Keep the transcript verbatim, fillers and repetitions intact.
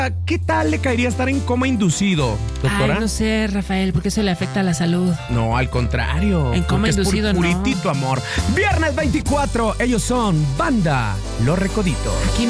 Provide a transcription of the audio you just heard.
¿Qué tal le caería estar en coma inducido, doctora? Ay, no sé, Rafael, porque eso le afecta a la salud. No, al contrario. En coma inducido, es pur- no. puritito amor. Viernes veinticuatro, ellos son Banda Los Recoditos. Aquí